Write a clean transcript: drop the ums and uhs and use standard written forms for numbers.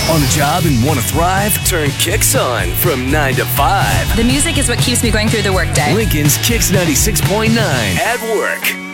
On the job and want to thrive? Turn Kicks on from 9 to 5. The music is what keeps me going through the workday. Lincoln's Kicks 96.9 at work.